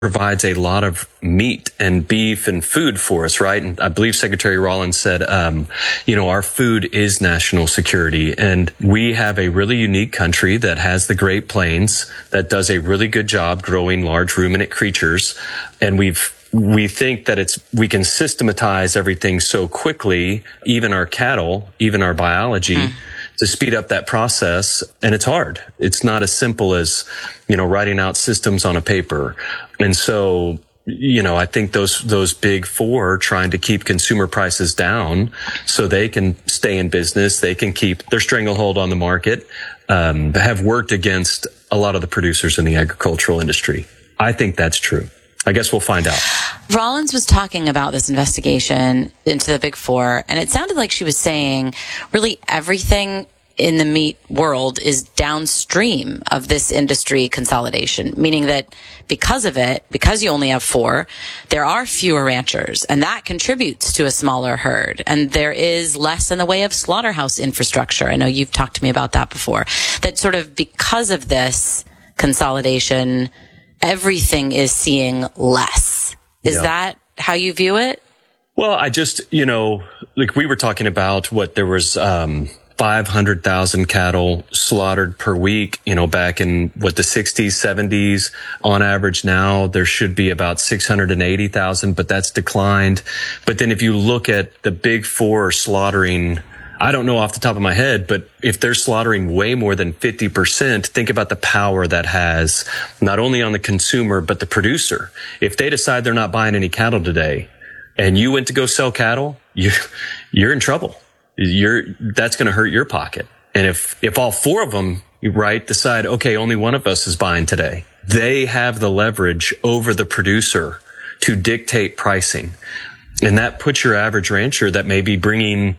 provides a lot of meat and beef and food for us, right? And I believe Secretary Rollins said, our food is national security. And we have a really unique country that has the Great Plains that does a really good job growing large ruminant creatures. And we think that we can systematize everything so quickly, even our cattle, even our biology, to speed up that process. And it's hard. It's not as simple as, writing out systems on a paper. And so, I think those big four trying to keep consumer prices down so they can stay in business, they can keep their stranglehold on the market, have worked against a lot of the producers in the agricultural industry. I think that's true. I guess we'll find out. Rollins was talking about this investigation into the Big Four, and it sounded like she was saying really everything in the meat world is downstream of this industry consolidation, meaning that because you only have four, there are fewer ranchers, and that contributes to a smaller herd. And there is less in the way of slaughterhouse infrastructure. I know you've talked to me about that before. That sort of because of this consolidation, everything is seeing less. Is that how you view it? Well, I just, like we were talking about there was 500,000 cattle slaughtered per week, back in the 60s, 70s. On average now, there should be about 680,000, but that's declined. But then if you look at the Big Four slaughtering, I don't know off the top of my head, but if they're slaughtering way more than 50%, think about the power that has not only on the consumer, but the producer. If they decide they're not buying any cattle today and you went to go sell cattle, you're in trouble. That's going to hurt your pocket. And if all four of them, decide, okay, only one of us is buying today, they have the leverage over the producer to dictate pricing. And that puts your average rancher that may be bringing,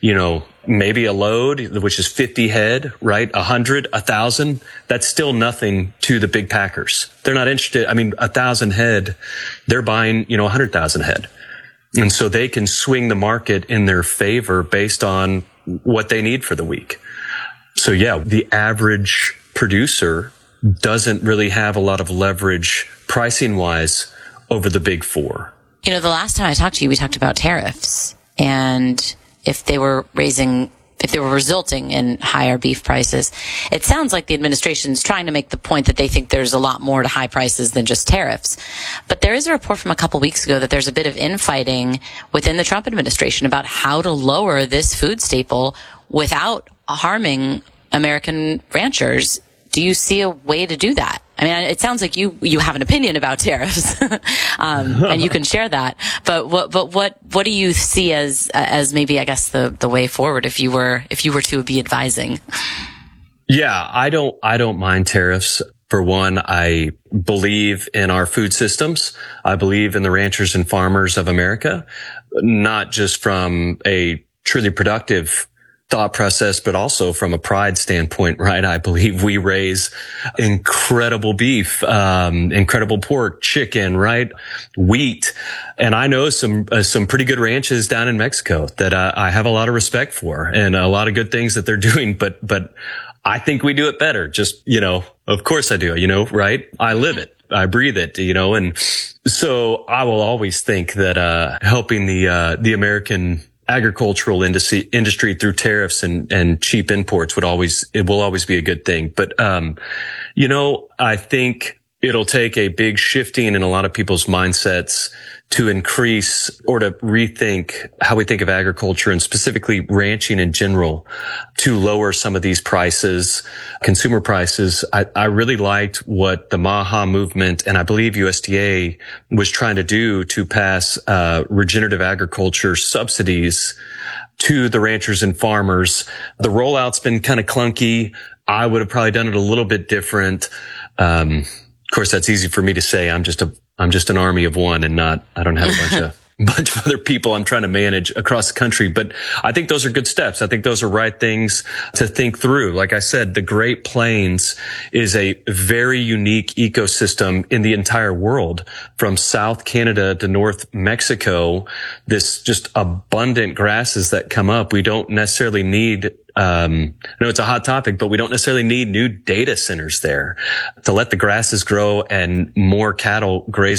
maybe a load, which is 50 head, right? 100, 1,000. That's still nothing to the big packers. They're not interested. 1,000 head, they're buying, 100,000 head. And so they can swing the market in their favor based on what they need for the week. So the average producer doesn't really have a lot of leverage pricing wise over the Big Four. The last time I talked to you, we talked about tariffs and if they were resulting in higher beef prices. It sounds like the administration's trying to make the point that they think there's a lot more to high prices than just tariffs. But there is a report from a couple weeks ago that there's a bit of infighting within the Trump administration about how to lower this food staple without harming American ranchers. Do you see a way to do that? It sounds like you have an opinion about tariffs, and you can share that. But what do you see as maybe, I guess, the way forward if you were to be advising? Yeah, I don't mind tariffs. For one, I believe in our food systems. I believe in the ranchers and farmers of America, not just from a truly productive thought process, but also from a pride standpoint, right? I believe we raise incredible beef, incredible pork, chicken, right? Wheat. And I know some pretty good ranches down in Mexico that I have a lot of respect for and a lot of good things that they're doing, but I think we do it better. Just, of course I do, right? I live it. I breathe it, and so I will always think that, helping the American agricultural industry through tariffs and cheap imports will always be a good thing. But, I think it'll take a big shifting in a lot of people's mindsets to increase or to rethink how we think of agriculture and specifically ranching in general to lower some of these prices, consumer prices. I really liked what the MAHA movement and I believe USDA was trying to do to pass regenerative agriculture subsidies to the ranchers and farmers. The rollout's been kind of clunky. I would have probably done it a little bit different. Of course, that's easy for me to say. I'm just an army of one and I don't have a bunch of bunch of other people I'm trying to manage across the country. But I think those are good steps. I think those are right things to think through. Like I said, the Great Plains is a very unique ecosystem in the entire world, from South Canada to North Mexico. This just abundant grasses that come up. We don't necessarily need I know it's a hot topic, but we don't necessarily need new data centers there to let the grasses grow and more cattle graze